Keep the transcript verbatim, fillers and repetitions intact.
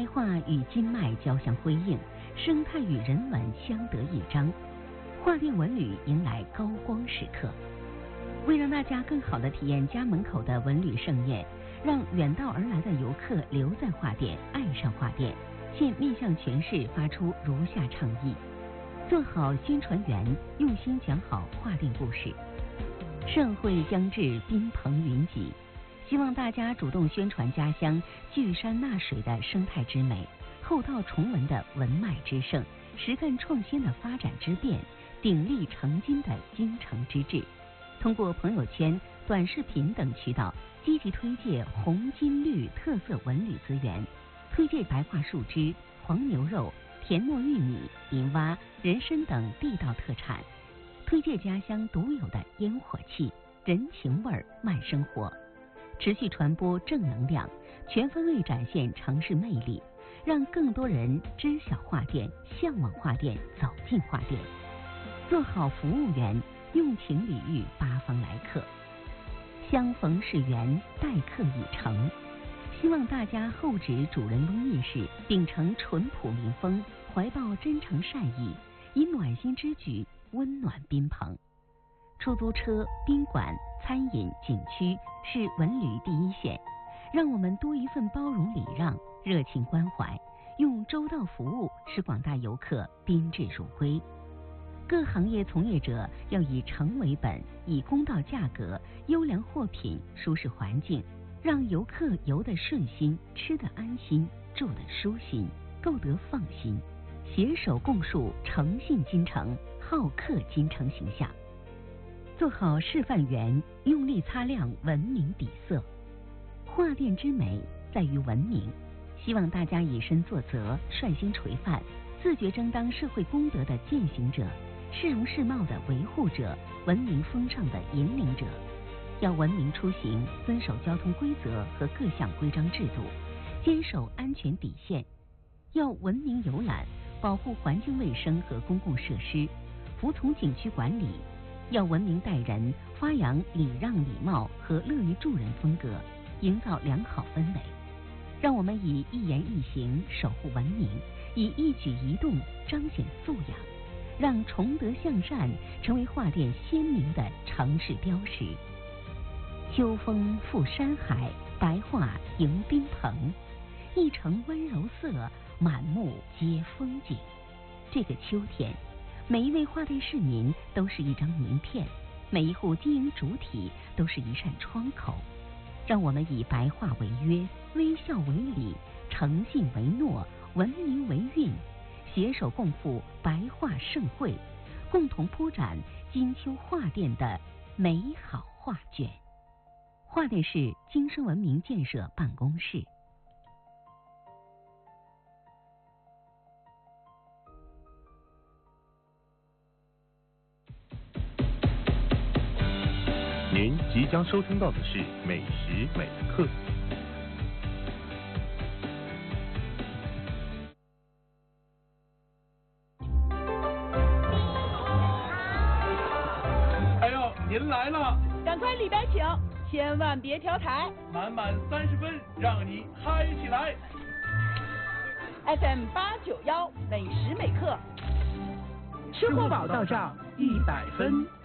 白桦与金麦交相辉映，生态与人文相得益彰，桦店文旅迎来高光时刻。为让大家更好地体验家门口的文旅盛宴，让远道而来的游客留在桦店，爱上桦店，现面向全市发出如下倡议：做好宣传员，用心讲好桦店故事。盛会将至，宾朋云集，希望大家主动宣传家乡聚山纳水的生态之美，厚道崇文的文脉之盛，实干创新的发展之变，鼎力成金的精诚之志。通过朋友圈、短视频等渠道，积极推介红金绿特色文旅资源，推介白桦树枝、黄牛肉、田糯玉米、银蛙、人参等地道特产，推介家乡独有的烟火气、人情味、慢生活，持续传播正能量，全方位展现城市魅力，让更多人知晓桦店，向往桦店，走进桦店。做好服务员，用情礼遇八方来客，相逢是缘，待客已成。希望大家厚植主人翁意识，秉承淳朴民风，怀抱真诚善意，以暖心之举温暖宾朋。出租车、宾馆、餐饮、景区是文旅第一线，让我们多一份包容礼让、热情关怀，用周到服务使广大游客宾至如归。各行业从业者要以诚为本，以公道价格、优良货品、舒适环境，让游客游得顺心，吃得安心，住得舒心，购得放心，携手共树诚信金城、好客金城形象。做好示范员，用力擦亮文明底色。桦店之美在于文明，希望大家以身作则，率先垂范，自觉争当社会公德的践行者，市容市貌的维护者，文明风尚的引领者。要文明出行，遵守交通规则和各项规章制度，坚守安全底线。要文明游览，保护环境卫生和公共设施，服从景区管理。要文明待人，发扬礼让礼貌和乐于助人风格，营造良好氛围。让我们以一言一行守护文明，以一举一动彰显素养，让崇德向善成为桦店鲜明的城市标识。秋风赴山海，白桦迎宾朋，一城温柔色，满目皆风景。这个秋天，每一位桦店市民都是一张名片，每一户经营主体都是一扇窗口。让我们以白桦为约，微笑为礼，诚信为诺，文明为韵，携手共赴白桦盛会，共同铺展金秋桦店的美好画卷。桦店市精深文明建设办公室。 您即将收听到的是美食美课。 哎呦，您来了！ 赶快里边请，千万别调台。 满满三十分，让你嗨起来。 F M 八九幺美食美课， 吃货宝到账一百分。